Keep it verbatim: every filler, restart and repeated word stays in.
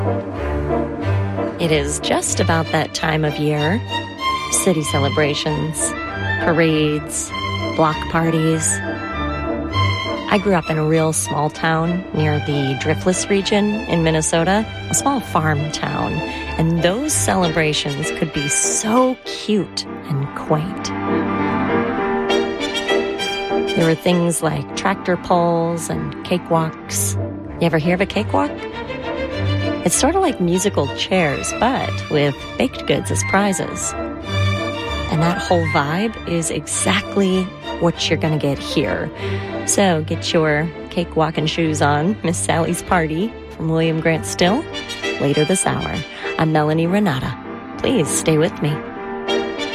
It is just about that time of year. City celebrations, parades, block parties. I grew up in a real small town near the Driftless region in Minnesota, a small farm town, and those celebrations could be so cute and quaint. There were things like tractor pulls and cakewalks. You ever hear of a cakewalk? It's sort of like musical chairs, but with baked goods as prizes. And that whole vibe is exactly what you're going to get here. So get your cakewalking shoes on. Miss Sally's Party from William Grant Still later this hour. I'm Melanie Renata. Please stay with me.